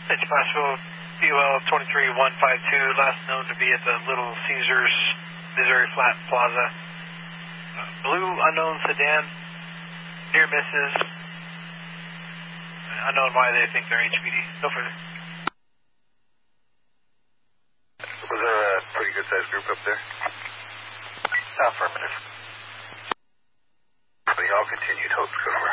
It's possible BUL 23152, last known to be at the Little Caesars, Missouri Flat Plaza. Blue unknown sedan, near misses. Unknown why they think they're HPD. No further. Was there a pretty good sized group up there? Affirmative. They all continued. Hope to go for